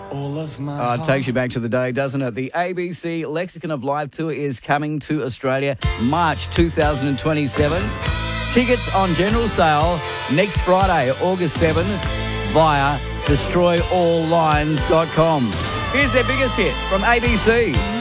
It takes you back to the day, doesn't it? The ABC Lexicon of Life Tour is coming to Australia March 2027. Tickets on general sale next Friday, August 7, via destroyalllines.com. Here's their biggest hit from ABC.